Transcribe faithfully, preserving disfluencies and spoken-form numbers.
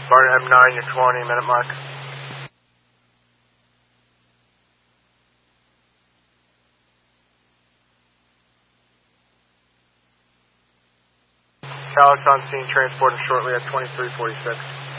Barton M nine, you're twenty, minute mark. Calix on scene, transporting shortly at twenty-three forty-six.